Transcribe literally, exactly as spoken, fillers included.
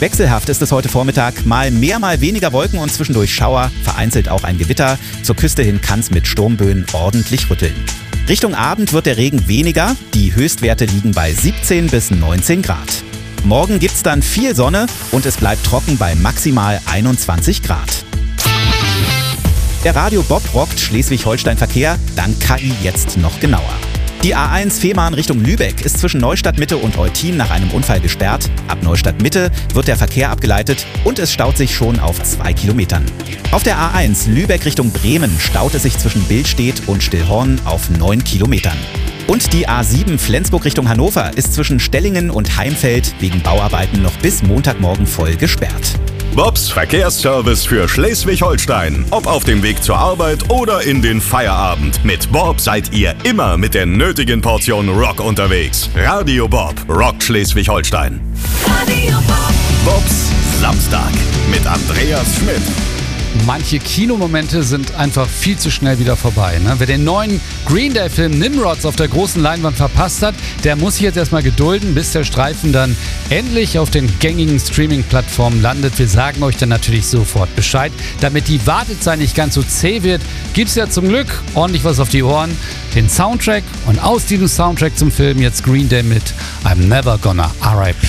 Wechselhaft ist es heute Vormittag. Mal mehr, mal weniger Wolken und zwischendurch Schauer, vereinzelt auch ein Gewitter. Zur Küste hin kann es mit Sturmböen ordentlich rütteln. Richtung Abend wird der Regen weniger. Die Höchstwerte liegen bei siebzehn bis neunzehn Grad. Morgen gibt's dann viel Sonne und es bleibt trocken bei maximal einundzwanzig Grad. Der Radio Bob rockt Schleswig-Holstein Verkehr, dank K I jetzt noch genauer. Die A eins Fehmarn Richtung Lübeck ist zwischen Neustadt Mitte und Eutin nach einem Unfall gesperrt. Ab Neustadt Mitte wird der Verkehr abgeleitet und es staut sich schon auf zwei Kilometern. Auf der A eins Lübeck Richtung Bremen staut es sich zwischen Billstedt und Stillhorn auf neun Kilometern. Und die A sieben Flensburg Richtung Hannover ist zwischen Stellingen und Heimfeld wegen Bauarbeiten noch bis Montagmorgen voll gesperrt. Bobs Verkehrsservice für Schleswig-Holstein. Ob auf dem Weg zur Arbeit oder in den Feierabend. Mit Bob seid ihr immer mit der nötigen Portion Rock unterwegs. Radio Bob rockt Schleswig-Holstein. Radio Bob. Bobs Samstag mit Andreas Schmidt. Manche Kinomomente sind einfach viel zu schnell wieder vorbei. Ne? Wer den neuen Green Day-Film Nimrods auf der großen Leinwand verpasst hat, der muss sich jetzt erstmal gedulden, bis der Streifen dann endlich auf den gängigen Streaming-Plattformen landet. Wir sagen euch dann natürlich sofort Bescheid. Damit die Wartezeit nicht ganz so zäh wird, gibt's ja zum Glück ordentlich was auf die Ohren. Den Soundtrack und aus diesem Soundtrack zum Film jetzt Green Day mit I'm Never Gonna R I P